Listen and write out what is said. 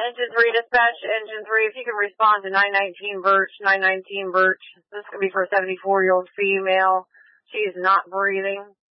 Engine 3 dispatch, Engine 3, if you can respond to 919 Birch, 919 Birch. This could be for a 74-year-old female. She's not breathing.